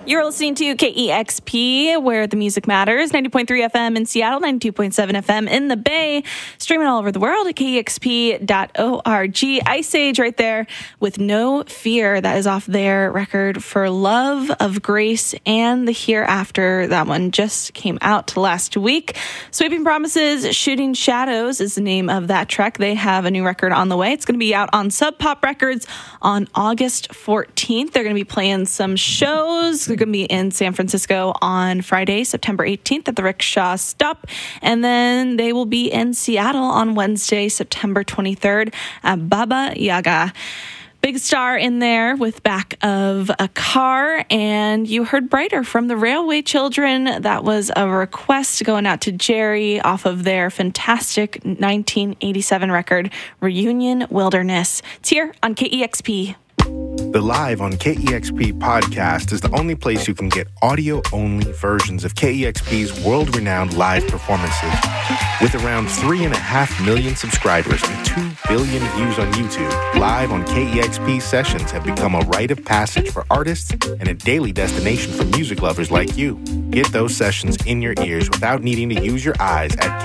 You're listening to KEXP, where the music matters. 90.3 FM in Seattle, 92.7 FM in the Bay. Streaming all over the world at KEXP.org. Ice Age right there with No Fear. That is off their record For Love of Grace and the Hereafter. That one just came out last week. Sweeping Promises, Shooting Shadows is the name of that track. They have a new record on the way. It's going to be out on Sub Pop Records on August 14th. They're going to be playing some shows. They're going to be in San Francisco on Friday, September 18th at the Rickshaw Stop. And then they will be in Seattle on Wednesday, September 23rd at Baba Yaga. Big Star in there with Back of a Car. And you heard Brighter from the Railway Children. That was a request going out to Jerry off of their fantastic 1987 record, Reunion Wilderness. It's here on KEXP. The Live on KEXP podcast is the only place you can get audio-only versions of KEXP's world-renowned live performances. With around 3.5 million subscribers and 2 billion views on YouTube, Live on KEXP sessions have become a rite of passage for artists and a daily destination for music lovers like you. Get those sessions in your ears without needing to use your eyes at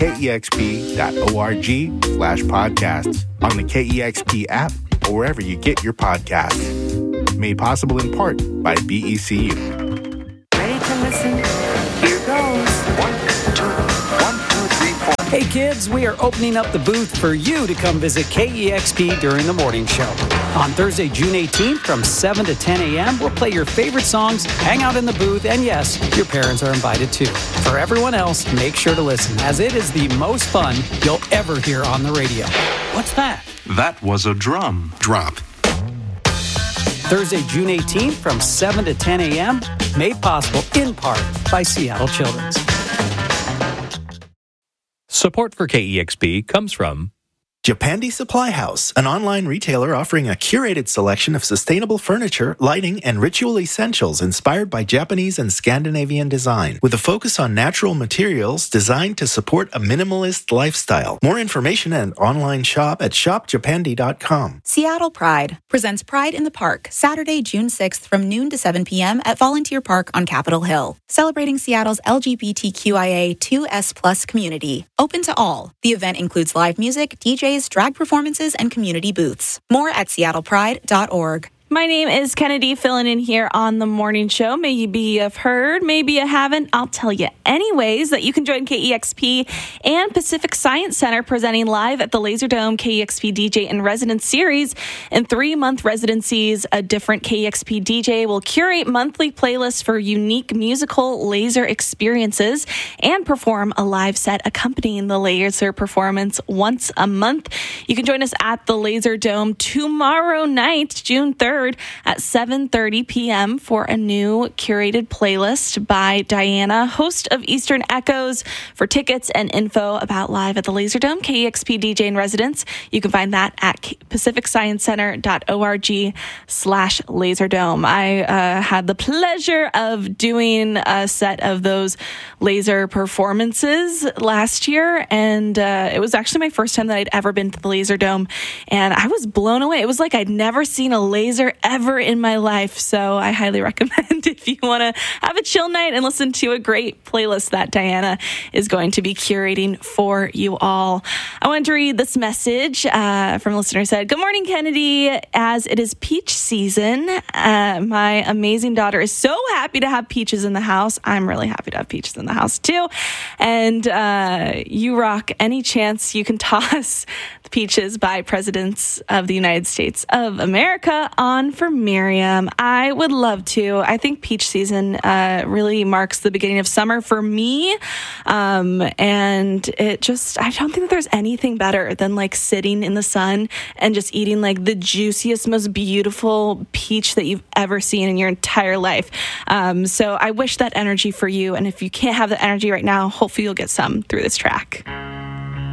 kexp.org/podcasts, on the KEXP app, or wherever you get your podcasts. Made possible in part by BECU. Ready to listen? Here goes. 1, 2, 3, 4. Hey kids, we are opening up the booth for you to come visit KEXP during the morning show. On Thursday, June 18th from 7 to 10 a.m., we'll play your favorite songs, hang out in the booth, and yes, your parents are invited too. For everyone else, make sure to listen, as it is the most fun you'll ever hear on the radio. What's that? That was a drum drop. Thursday, June 18th from 7 to 10 a.m., made possible in part by Seattle Children's. Support for KEXP comes from Japandi Supply House, an online retailer offering a curated selection of sustainable furniture, lighting, and ritual essentials inspired by Japanese and Scandinavian design, with a focus on natural materials designed to support a minimalist lifestyle. More information and online shop at shopjapandi.com. Seattle Pride presents Pride in the Park, Saturday, June 6th from noon to 7 p.m. at Volunteer Park on Capitol Hill, celebrating Seattle's LGBTQIA2S+ community. Open to all. The event includes live music, DJs, drag performances, and community booths. More at seattlepride.org. My name is Kennedy, filling in here on the morning show. Maybe you have heard, maybe you haven't. I'll tell you anyways that you can join KEXP and Pacific Science Center presenting live at the Laserdome KEXP DJ in Residence series. In 3-month residencies, a different KEXP DJ will curate monthly playlists for unique musical laser experiences and perform a live set accompanying the laser performance once a month. You can join us at the Laserdome tomorrow night, June 3rd. At 7:30 p.m. for a new curated playlist by Diana, host of Eastern Echoes. For tickets and info about Live at the Laserdome, KEXP DJ in Residence, you can find that at pacificscienceCenter.org/Laserdome. I had the pleasure of doing a set of those laser performances last year, and it was actually my first time that I'd ever been to the Laserdome, and I was blown away. It was like I'd never seen a laser ever in my life, so I highly recommend if you want to have a chill night and listen to a great playlist that Diana is going to be curating for you all. I wanted to read this message from a listener who said, "Good morning, Kennedy. As it is peach season, my amazing daughter is so happy to have peaches in the house. I'm really happy to have peaches in the house too. And you rock. Any chance you can toss the Peaches by Presidents of the United States of America on for Miriam? I would love to. I think peach season really marks the beginning of summer for me. And it just, I don't think that there's anything better than like sitting in the sun and just eating like the juiciest, most beautiful peach that you've ever seen in your entire life. So I wish that energy for you. And if you can't have the energy right now, hopefully you'll get some through this track.